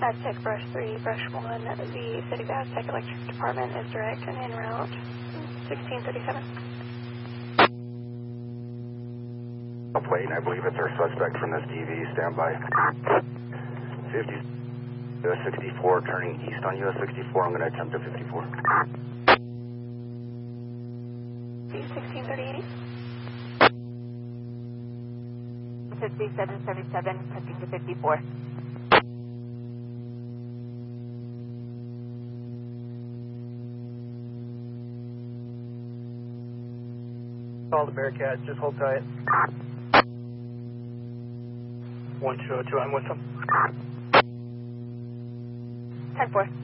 Aztec Brush 3, Brush 1, the City of Aztec Electric Department is direct and en route. 1637. Plate, I believe it's our suspect from this DV. Stand by. 50, US 64, turning east on US 64. I'm going to attempt a 54. 1638. 5777, attempting to 54. Call the Bearcat, just hold tight. 1202, I'm with them. 10-4.